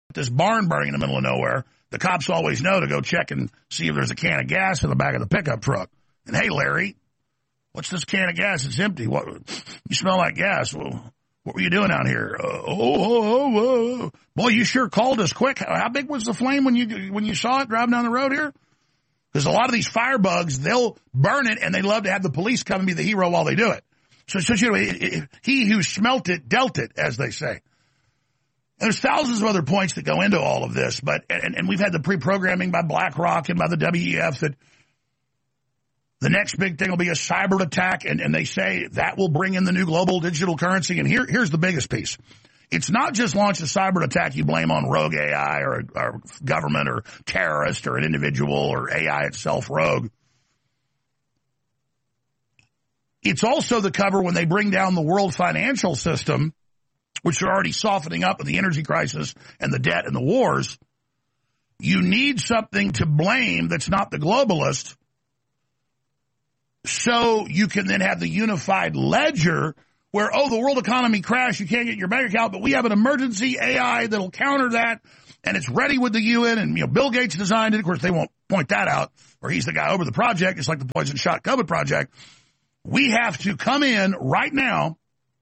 this barn burning in the middle of nowhere, the cops always know to go check and see if there's a can of gas in the back of the pickup truck. And, hey, Larry, what's this can of gas? It's empty. What? You smell like gas. Well, what were you doing out here? Boy, you sure called us quick. How big was the flame when you saw it driving down the road here? Because a lot of these firebugs, they'll burn it, and they love to have the police come and be the hero while they do it. So you know, he who smelt it dealt it, as they say. And there's thousands of other points that go into all of this, but and we've had the pre-programming by BlackRock and by the WEF that the next big thing will be a cyber attack, and they say that will bring in the new global digital currency. And here's the biggest piece. It's not just launch a cyber attack you blame on rogue AI or government or terrorist or an individual or AI itself rogue. It's also the cover when they bring down the world financial system, which are already softening up with the energy crisis and the debt and the wars. You need something to blame that's not the globalist, so you can then have the unified ledger where, the world economy crashed, you can't get your bank account, but we have an emergency AI that'll counter that, and it's ready with the UN, and Bill Gates designed it. Of course, they won't point that out, or he's the guy over the project. It's like the poison shot COVID project. We have to come in right now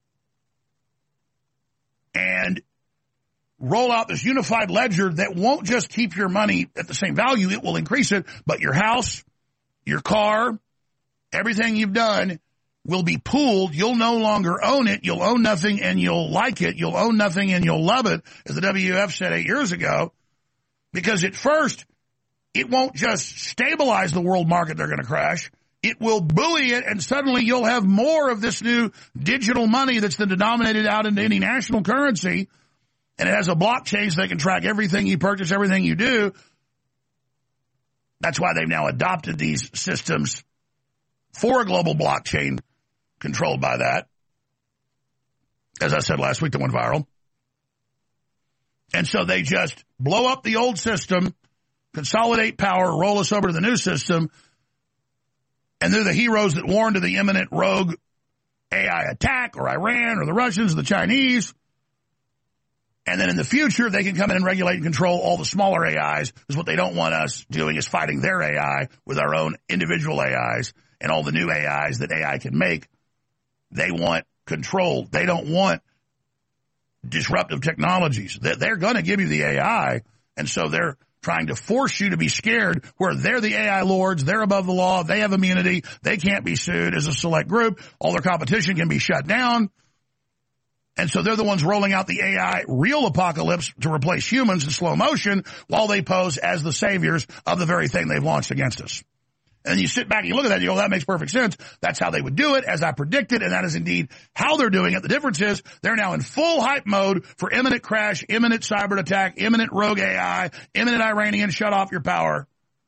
and roll out this unified ledger that won't just keep your money at the same value, it will increase it, but your house, your car, everything you've done will be pooled. You'll no longer own it. You'll own nothing and you'll like it. You'll own nothing and you'll love it, as the WF said 8 years ago, because at first it won't just stabilize the world market they're going to crash. It will buoy it, and suddenly you'll have more of this new digital money that's been denominated out into any national currency, and it has a blockchain so they can track everything you purchase, everything you do. That's why they've now adopted these systems for a global blockchain controlled by that. As I said last week, that went viral. And so they just blow up the old system, consolidate power, roll us over to the new system, and they're the heroes that warned of the imminent rogue AI attack, or Iran, or the Russians, or the Chinese. And then in the future, they can come in and regulate and control all the smaller AIs, because what they don't want us doing is fighting their AI with our own individual AIs and all the new AIs that AI can make. They want control. They don't want disruptive technologies. They're going to give you the AI, and so they're trying to force you to be scared, where they're the AI lords, they're above the law, they have immunity, they can't be sued as a select group, all their competition can be shut down. And so they're the ones rolling out the AI real apocalypse to replace humans in slow motion, while they pose as the saviors of the very thing they've launched against us. And you sit back and you look at that and you go, that makes perfect sense. That's how they would do it, as I predicted, and that is indeed how they're doing it. The difference is they're now in full hype mode for imminent crash, imminent cyber attack, imminent rogue AI, imminent Iranian shut off your power.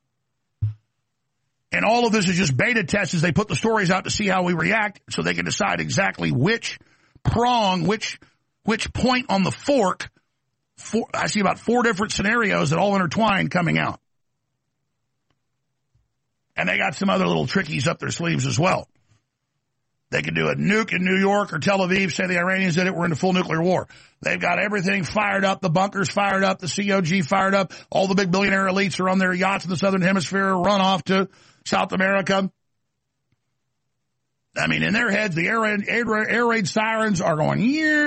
And all of this is just beta tests as they put the stories out to see how we react, so they can decide exactly which prong, which point on the fork. I see about 4 different scenarios that all intertwine coming out. And they got some other little trickies up their sleeves as well. They could do a nuke in New York or Tel Aviv, say the Iranians did it, we're into full nuclear war. They've got everything fired up, the bunkers fired up, the COG fired up, all the big billionaire elites are on their yachts in the southern hemisphere, run off to South America. I mean, in their heads, the air raid sirens are going,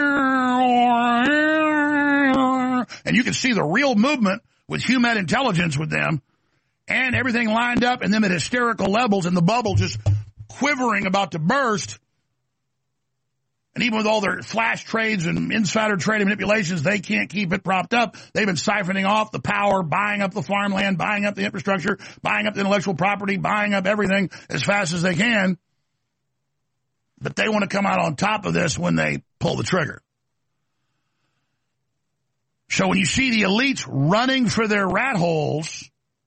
and you can see the real movement with human intelligence with them, and everything lined up, and them at hysterical levels, and the bubble just quivering, about to burst. And even with all their flash trades and insider trading manipulations, they can't keep it propped up. They've been siphoning off the power, buying up the farmland, buying up the infrastructure, buying up the intellectual property, buying up everything as fast as they can. But they want to come out on top of this when they pull the trigger. So when you see the elites running for their rat holes,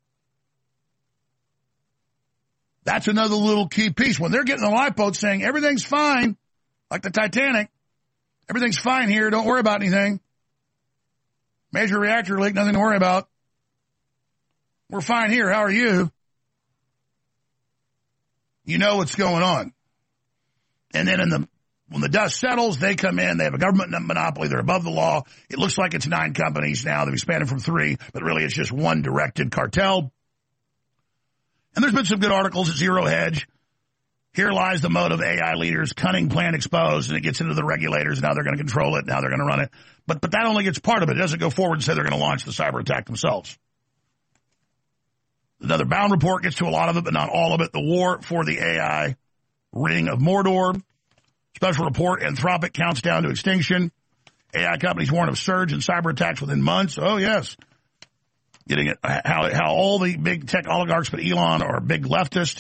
that's another little key piece. When they're getting the lifeboat saying everything's fine, like the Titanic, everything's fine here, don't worry about anything. Major reactor leak, nothing to worry about. We're fine here, how are you? You know what's going on. And then in the When the dust settles, they come in. They have a government monopoly. They're above the law. It looks like it's 9 companies now. They've expanded from 3, but really it's just one directed cartel. And there's been some good articles at Zero Hedge. Here lies the motive, AI leaders, cunning plan exposed, and it gets into the regulators. Now they're going to control it. Now they're going to run it. But that only gets part of it. It doesn't go forward and say they're going to launch the cyber attack themselves. Another Bound report gets to a lot of it, but not all of it. The war for the AI ring of Mordor. Special report, Anthropic counts down to extinction. AI companies warn of surge in cyber attacks within months. Oh, yes. Getting it. How all the big tech oligarchs but Elon are big leftists.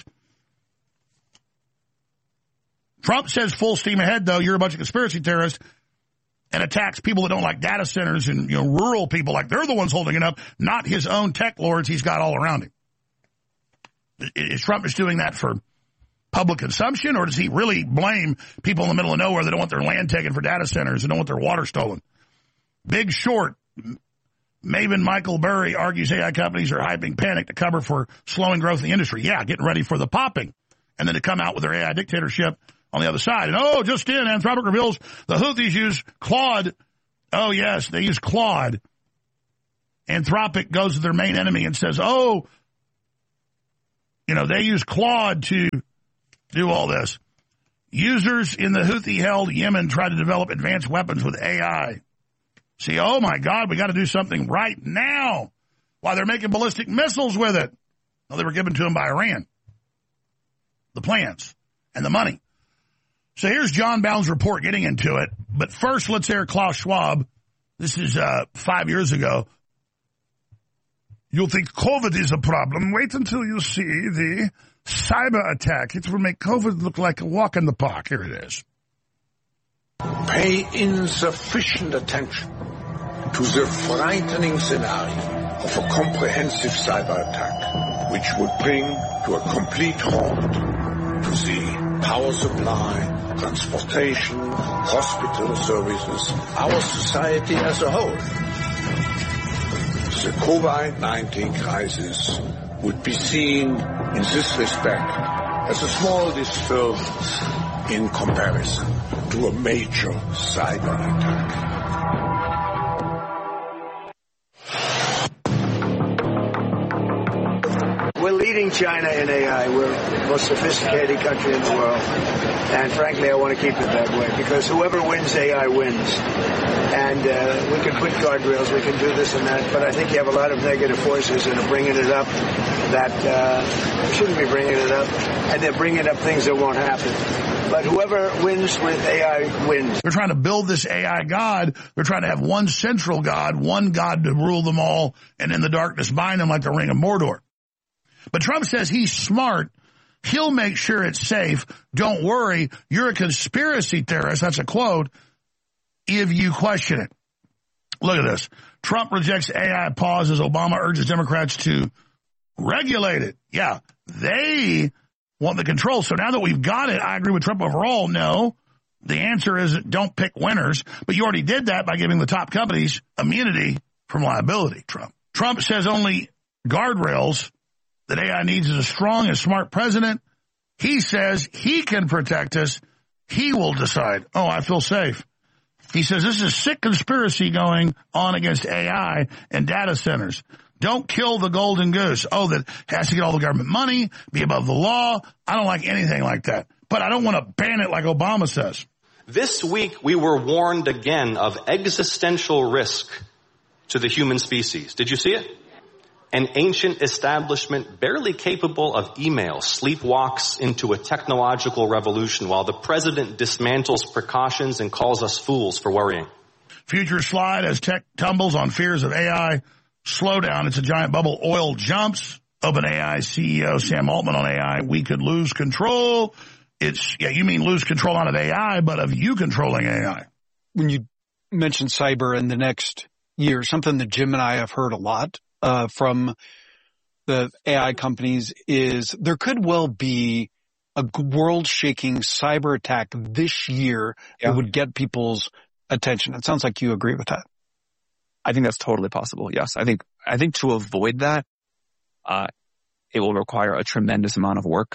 Trump says full steam ahead, though. You're a bunch of conspiracy theorists, and attacks people that don't like data centers and rural people like they're the ones holding it up, not his own tech lords he's got all around him. Is Trump just doing that for public consumption, or does he really blame people in the middle of nowhere that don't want their land taken for data centers and don't want their water stolen? Big Short. Maven Michael Burry argues AI companies are hyping panic to cover for slowing growth in the industry. Yeah, getting ready for the popping. And then to come out with their AI dictatorship on the other side. And just in, Anthropic reveals the Houthis use Claude. Oh, yes, they use Claude. Anthropic goes to their main enemy and says, they use Claude to do all this. Users in the Houthi-held Yemen try to develop advanced weapons with AI. See, oh my God, we got to do something right now. Why, they're making ballistic missiles with it. Well, they were given to them by Iran. The plans and the money. So here's John Bound's report getting into it. But first, let's hear Klaus Schwab. This is 5 years ago. You'll think COVID is a problem. Wait until you see the cyber attack. It will make COVID look like a walk in the park. Here it is. Pay insufficient attention to the frightening scenario of a comprehensive cyber attack, which would bring to a complete halt to the power supply, transportation, hospital services, our society as a whole. The COVID-19 crisis would be seen in this respect as a small disturbance in comparison to a major cyber attack. We're leading China in AI. We're the most sophisticated country in the world. And frankly, I want to keep it that way because whoever wins AI wins. And we can put guardrails, we can do this and that, but I think you have a lot of negative forces that are bringing it up that shouldn't be bringing it up, and they're bringing up things that won't happen. But whoever wins with AI wins. They're trying to build this AI God. They're trying to have one central God, one God to rule them all, and in the darkness bind them like the ring of Mordor. But Trump says he's smart. He'll make sure it's safe. Don't worry. You're a conspiracy theorist. That's a quote. If you question it. Look at this. Trump rejects AI pause as Obama urges Democrats to regulate it. Yeah, they want the control. So now that we've got it, I agree with Trump overall. No, the answer is don't pick winners. But you already did that by giving the top companies immunity from liability, Trump. Trump says only guardrails that AI needs is a strong and smart president. He says he can protect us. He will decide. Oh, I feel safe. He says this is a sick conspiracy going on against AI and data centers. Don't kill the golden goose. Oh, that has to get all the government money, be above the law. I don't like anything like that. But I don't want to ban it like Obama says. This week, we were warned again of existential risk to the human species. Did you see it? An ancient establishment barely capable of email sleepwalks into a technological revolution while the president dismantles precautions and calls us fools for worrying. Future slide as tech tumbles on fears of AI slowdown. It's a giant bubble. Oil jumps. OpenAI CEO Sam Altman on AI. We could lose control. You mean lose control not of AI, but of you controlling AI. When you mention cyber in the next year, something that Jim and I have heard a lot from the AI companies is there could well be a world-shaking cyber attack this year that would get people's attention. It sounds like you agree with that. I think that's totally possible. Yes. I think to avoid that, it will require a tremendous amount of work.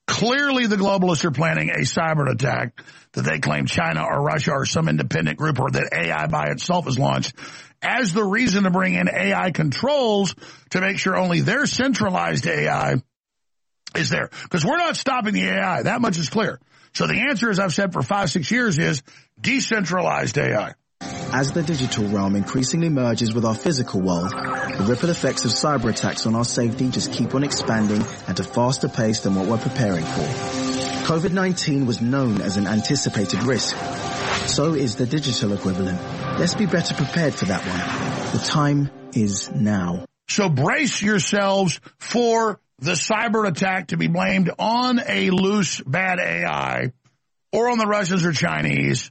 Clearly, the globalists are planning a cyber attack that they claim China or Russia or some independent group or that AI by itself has launched as the reason to bring in AI controls to make sure only their centralized AI is there. Because we're not stopping the AI. That much is clear. So the answer, as I've said for 5-6 years, is decentralized AI. As the digital realm increasingly merges with our physical world, the ripple effects of cyber attacks on our safety just keep on expanding at a faster pace than what we're preparing for. COVID-19 was known as an anticipated risk. So is the digital equivalent. Let's be better prepared for that one. The time is now. So brace yourselves for the cyber attack to be blamed on a loose, bad AI, or on the Russians or Chinese,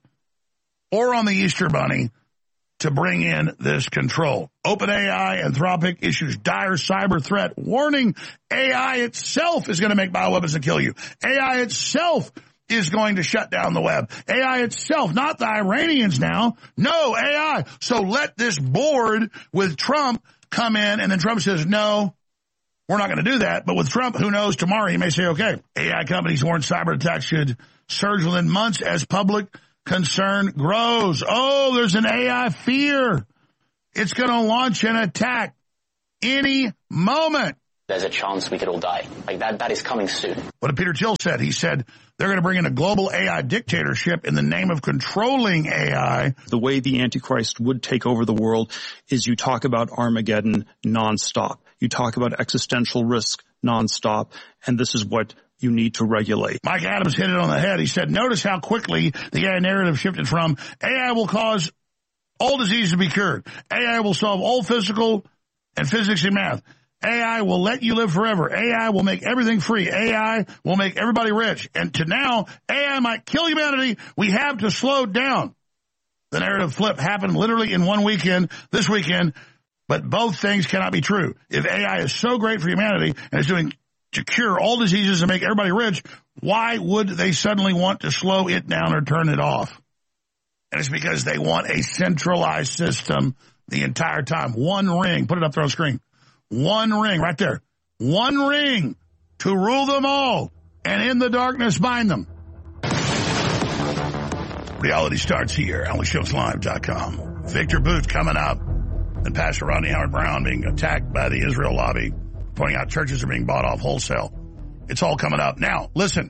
or on the Easter Bunny to bring in this control. OpenAI, Anthropic issues dire cyber threat warning. AI itself is going to make bioweapons and kill you. AI itself is going to shut down the web. AI itself, not the Iranians now. No, AI. So let this board with Trump come in, and then Trump says, no, we're not going to do that. But with Trump, who knows, tomorrow he may say, okay. AI companies warn cyber attacks should surge within months as public concern grows. Oh, there's an AI fear. It's going to launch an attack any moment. There's a chance we could all die. Like that is coming soon. What did Peter Thiel said? He said they're going to bring in a global AI dictatorship in the name of controlling AI. The way the Antichrist would take over the world is you talk about Armageddon nonstop. You talk about existential risk nonstop. And this is what you need to regulate. Mike Adams hit it on the head. He said, notice how quickly the AI narrative shifted from AI will cause all disease to be cured. AI will solve all physical and physics and math. AI will let you live forever. AI will make everything free. AI will make everybody rich. And to now, AI might kill humanity. We have to slow down. The narrative flip happened literally in one weekend, this weekend, but both things cannot be true. If AI is so great for humanity and is doing to cure all diseases and make everybody rich, why would they suddenly want to slow it down or turn it off? And it's because they want a centralized system the entire time. One ring. Put it up there on the screen. One ring right there. One ring to rule them all and in the darkness bind them. Reality starts here. AlexJonesLive.com. Victor Booth coming up. And Pastor Rodney Howard-Browne being attacked by the Israel lobby, pointing out churches are being bought off wholesale. It's all coming up. Now, listen,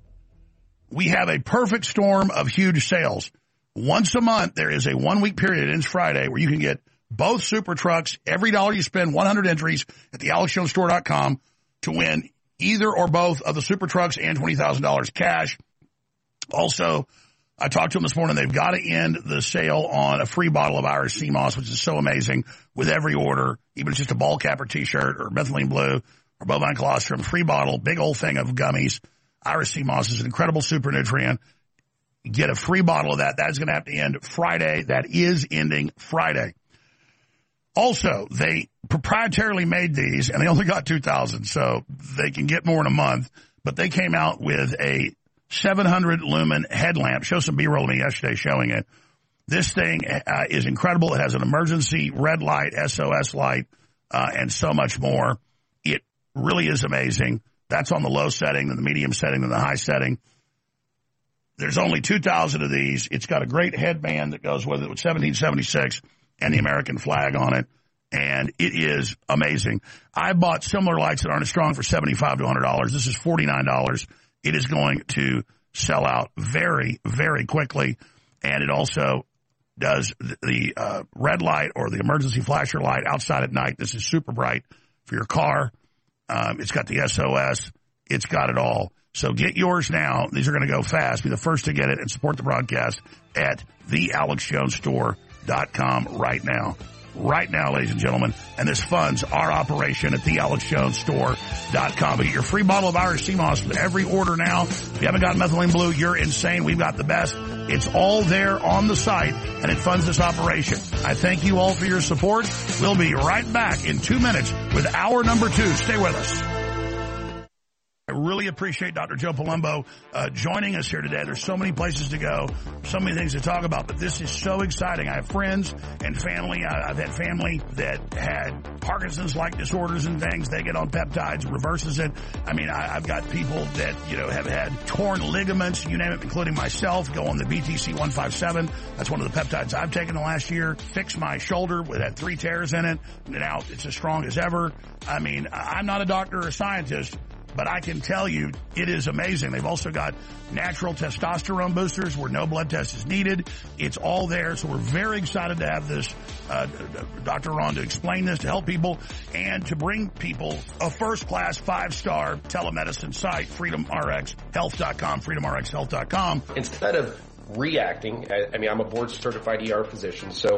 we have a perfect storm of huge sales. Once a month, there is a 1-week period, it ends Friday, where you can get both super trucks, every dollar you spend, 100 entries at the AlexJonesStore.com to win either or both of the super trucks and $20,000 cash. Also, I talked to them this morning. They've got to end the sale on a free bottle of Irish Sea Moss, which is so amazing with every order, even if it's just a ball cap or T-shirt or methylene blue or bovine colostrum, free bottle, big old thing of gummies. Irish Sea Moss is an incredible super nutrient. Get a free bottle of that. That is going to have to end Friday. That is ending Friday. Also, they proprietarily made these, and they only got 2,000, so they can get more in a month. But they came out with a 700 lumen headlamp. Show some B-roll to me yesterday showing it. This thing is incredible. It has an emergency red light, SOS light, and so much more. It really is amazing. That's on the low setting, then the medium setting, then the high setting. There's only 2,000 of these. It's got a great headband that goes with it with 1776 and the American flag on it, and it is amazing. I bought similar lights that aren't as strong for $75 to $100. This is $49. It is going to sell out very, very quickly, and it also does the red light or the emergency flasher light outside at night. This is super bright for your car. It's got the SOS. It's got it all. So get yours now. These are going to go fast. Be the first to get it and support the broadcast at thealexjonesstore.com right now. Right now, ladies and gentlemen. And this funds our operation at thealexjonesstore.com. But get your free bottle of Irish Sea Moss with every order now. If you haven't got methylene blue, you're insane. We've got the best. It's all there on the site, and it funds this operation. I thank you all for your support. We'll be right back in 2 minutes with hour number 2. Stay with us. I really appreciate Dr. Joe Palumbo joining us here today. There's so many places to go, so many things to talk about, but this is so exciting. I have friends and family. I've had family that had Parkinson's-like disorders and things. They get on peptides, reverses it. I mean, I've got people that, have had torn ligaments, you name it, including myself, go on the BTC 157. That's one of the peptides I've taken the last year. Fixed my shoulder. It had 3 tears in it. Now it's as strong as ever. I mean, I'm not a doctor or a scientist, but I can tell you it is amazing. They've also got natural testosterone boosters where no blood test is needed. It's all there. So we're very excited to have this, Dr. Ron, to explain this, to help people, and to bring people a first-class 5-star telemedicine site, freedomrxhealth.com, freedomrxhealth.com. Instead of reacting, I'm a board-certified ER physician, so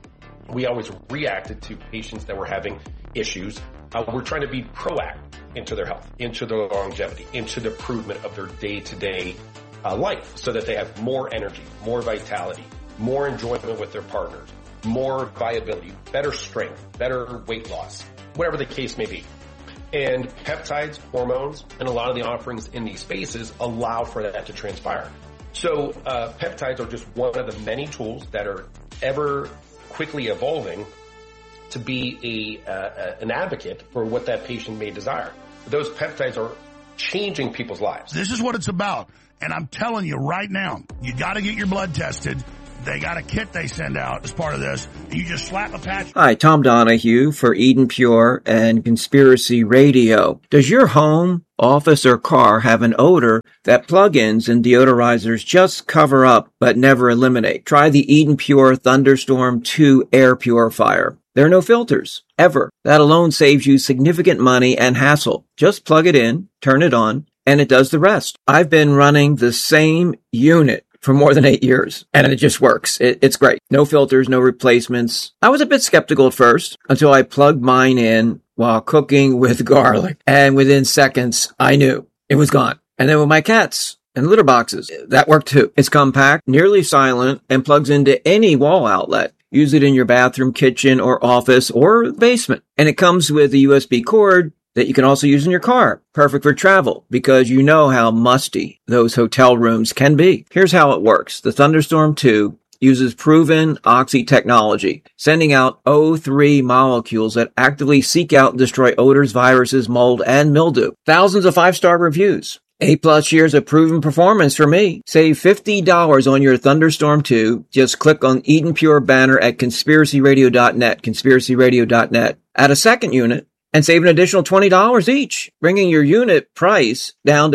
we always reacted to patients that were having issues. We're trying to be proactive into their health, into their longevity, into the improvement of their day-to-day life, so that they have more energy, more vitality, more enjoyment with their partners, more viability, better strength, better weight loss, whatever the case may be. And peptides, hormones, and a lot of the offerings in these spaces allow for that to transpire. So peptides are just one of the many tools that are ever quickly evolving to be an advocate for what that patient may desire. Those peptides are changing people's lives. This is what it's about. And I'm telling you right now, you got to get your blood tested. They got a kit they send out as part of this. You just slap a patch. Hi, Tom Donahue for Eden Pure and Conspiracy Radio. Does your home, office, or car have an odor that plug-ins and deodorizers just cover up but never eliminate? Try the Eden Pure Thunderstorm 2 air purifier. There are no filters, ever. That alone saves you significant money and hassle. Just plug it in, turn it on, and it does the rest. I've been running the same unit for more than 8 years, and it just works. It's great. No filters, no replacements. I was a bit skeptical at first until I plugged mine in while cooking with garlic, and within seconds, I knew it was gone. And then with my cats and litter boxes, that worked too. It's compact, nearly silent, and plugs into any wall outlet. Use it in your bathroom, kitchen, or office, or basement. And it comes with a USB cord that you can also use in your car. Perfect for travel, because you know how musty those hotel rooms can be. Here's how it works. The Thunderstorm 2 uses proven oxy technology, sending out O3 molecules that actively seek out and destroy odors, viruses, mold, and mildew. Thousands of 5-star reviews. 8+ years of proven performance for me. Save $50 on your Thunderstorm 2. Just click on Eden Pure banner at conspiracyradio.net, conspiracyradio.net. Add a second unit and save an additional $20 each, bringing your unit price down to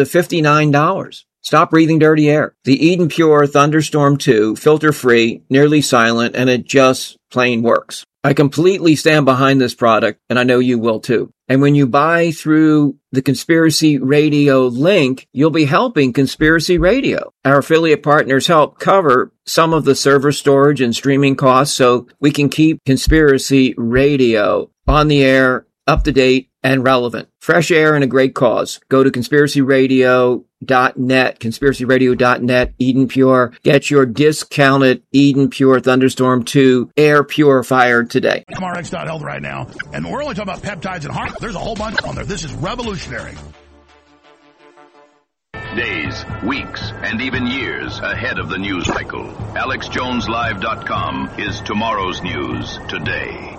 $59. Stop breathing dirty air. The Eden Pure Thunderstorm 2, filter-free, nearly silent, and it just plain works. I completely stand behind this product, and I know you will too. And when you buy through the Conspiracy Radio link, you'll be helping Conspiracy Radio. Our affiliate partners help cover some of the server storage and streaming costs so we can keep Conspiracy Radio on the air, up to date, and relevant. Fresh air and a great cause. Go to conspiracyradio.net, conspiracyradio.net, Eden Pure. Get your discounted Eden Pure Thunderstorm 2 air purifier today. MRX.health right now. And we're only talking about peptides and heart. There's a whole bunch on there. This is revolutionary. Days, weeks, and even years ahead of the news cycle. AlexJonesLive.com is tomorrow's news today.